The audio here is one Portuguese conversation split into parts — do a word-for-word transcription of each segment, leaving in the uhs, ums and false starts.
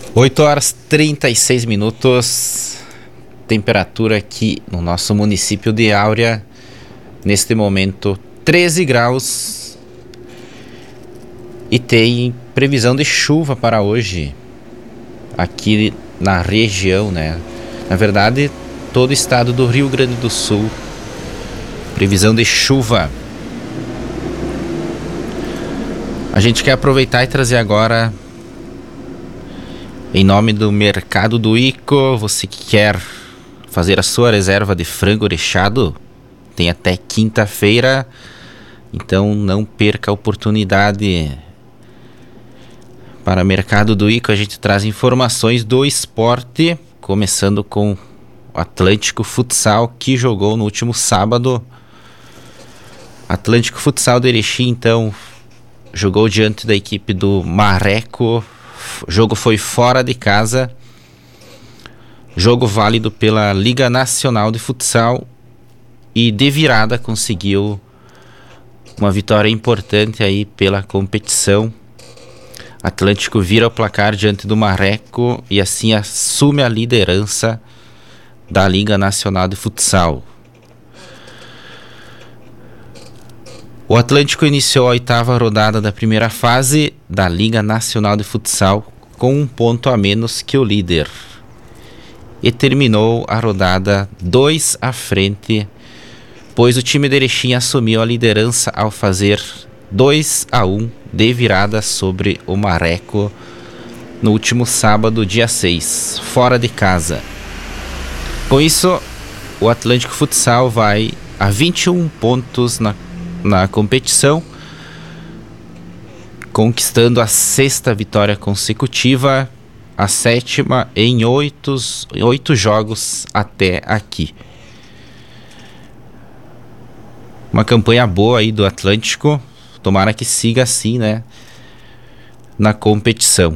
oito horas e trinta e seis minutos, temperatura aqui no nosso município de Áurea, neste momento treze graus, e tem previsão de chuva para hoje, aqui na região, né? Na verdade, todo o estado do Rio Grande do Sul, previsão de chuva. A gente quer aproveitar e trazer agora, em nome do Mercado do Ico, você que quer fazer a sua reserva de frango orechado, tem até quinta-feira, então não perca a oportunidade. Para Mercado do Ico, a gente traz informações do esporte, começando com o Atlântico Futsal, que jogou no último sábado. Atlântico Futsal de Erechim, então, jogou diante da equipe do Marreco. O jogo foi fora de casa, jogo válido pela Liga Nacional de Futsal, e de virada conseguiu uma vitória importante aí pela competição. Atlântico vira o placar diante do Marreco e assim assume a liderança da Liga Nacional de Futsal. O Atlântico iniciou a oitava rodada da primeira fase da Liga Nacional de Futsal com um ponto a menos que o líder e terminou a rodada dois à frente, pois o time de Erechim assumiu a liderança ao fazer dois a um de virada sobre o Marreco no último sábado, dia seis, fora de casa. Com isso, o Atlântico Futsal vai a vinte e um pontos na na competição, conquistando a sexta vitória consecutiva, a sétima em oito, oito jogos até aqui. Uma campanha boa aí do Atlântico, tomara que siga assim, né, na competição.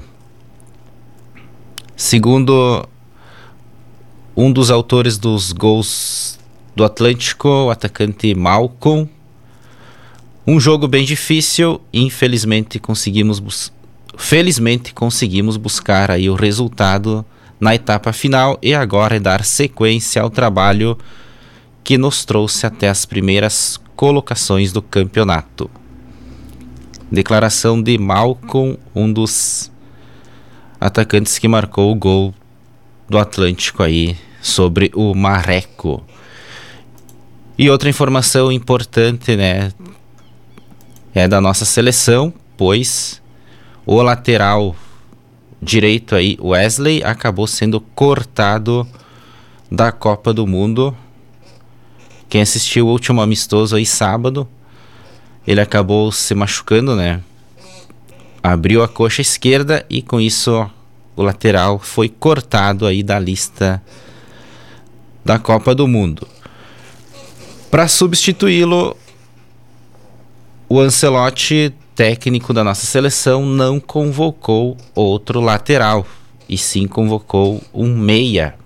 Segundo um dos autores dos gols do Atlântico, o atacante Malcolm, um jogo bem difícil, infelizmente conseguimos bus- felizmente conseguimos buscar aí o resultado na etapa final e agora é dar sequência ao trabalho que nos trouxe até as primeiras colocações do campeonato. Declaração de Malcolm, um dos atacantes que marcou o gol do Atlântico aí sobre o Marreco. E outra informação importante, né, é da nossa seleção, pois o lateral direito aí, Wesley, acabou sendo cortado da Copa do Mundo. Quem assistiu o último amistoso aí sábado, ele acabou se machucando, né? Abriu a coxa esquerda e com isso o lateral foi cortado aí da lista da Copa do Mundo. Para substituí-lo, o Ancelotti, técnico da nossa seleção, não convocou outro lateral, e sim convocou um meia,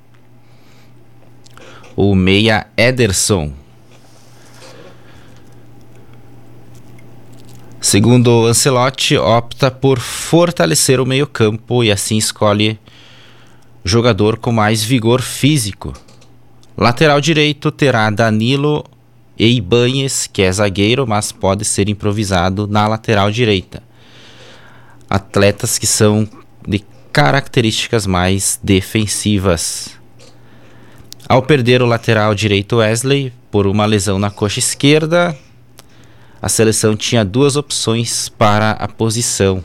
o meia Ederson. Segundo o Ancelotti, opta por fortalecer o meio-campo e assim escolhe jogador com mais vigor físico. Lateral direito terá Danilo e Ibanhes, que é zagueiro, mas pode ser improvisado na lateral direita. Atletas que são de características mais defensivas. Ao perder o lateral direito Wesley por uma lesão na coxa esquerda, a seleção tinha duas opções para a posição: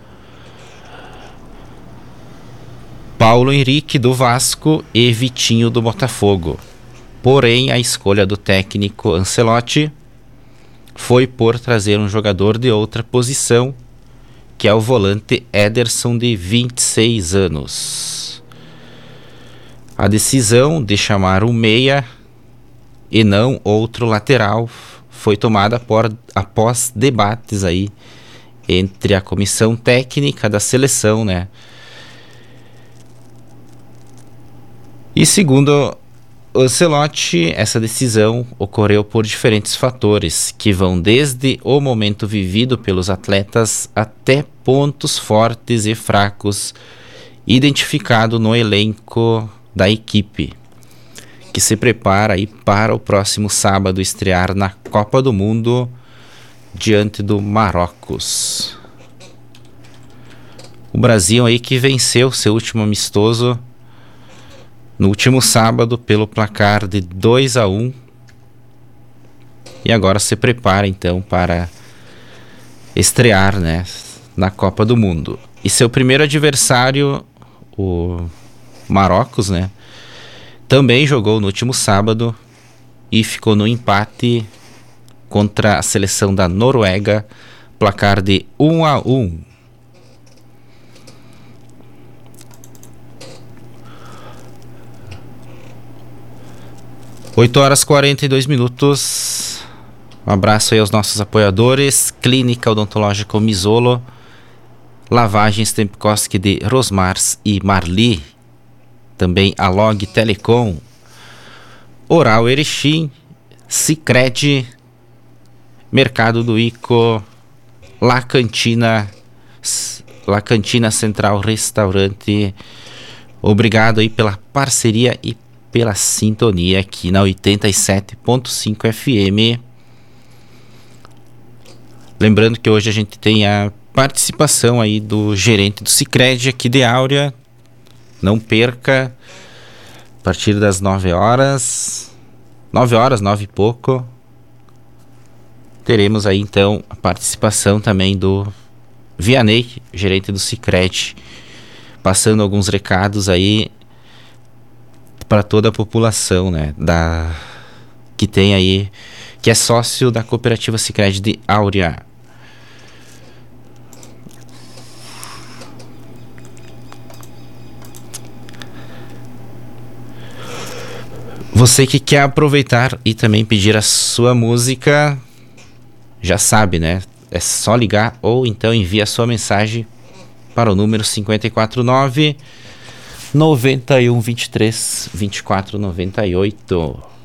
Paulo Henrique do Vasco e Vitinho do Botafogo. Porém, a escolha do técnico Ancelotti foi por trazer um jogador de outra posição, que é o volante Ederson, de vinte e seis anos. A decisão de chamar um meia e não outro lateral foi tomada por, após debates aí entre a comissão técnica da seleção, né? E segundo Ancelotti, essa decisão ocorreu por diferentes fatores, que vão desde o momento vivido pelos atletas até pontos fortes e fracos identificado no elenco da equipe, que se prepara aí para o próximo sábado estrear na Copa do Mundo diante do Marrocos. O Brasil aí que venceu seu último amistoso no último sábado pelo placar de dois a um e agora se prepara então para estrear, né, na Copa do Mundo. E seu primeiro adversário, o Marrocos, né, também jogou no último sábado e ficou no empate contra a seleção da Noruega, placar de um a um. oito horas e quarenta e dois minutos. Um abraço aí aos nossos apoiadores: Clínica Odontológica Misolo, Lavagens Tempkoski de Rosmars e Marli, também a Log Telecom, Oral Erechim, Sicredi, Mercado do Ico, La Cantina, La Cantina Central Restaurante. Obrigado aí pela parceria e pela sintonia aqui na oitenta e sete ponto cinco F M. Lembrando que hoje a gente tem a participação aí do gerente do Sicredi aqui de Áurea. Não perca, a partir das nove horas, nove horas, nove e pouco, teremos aí então a participação também do Vianney, gerente do Sicredi, passando alguns recados aí para toda a população, né, da, que tem aí, que é sócio da cooperativa Sicredi de Áurea. Você que quer aproveitar e também pedir a sua música, já sabe, né? É só ligar ou então envia a sua mensagem para o número cinco quatro nove, nove um dois três, dois quatro nove oito.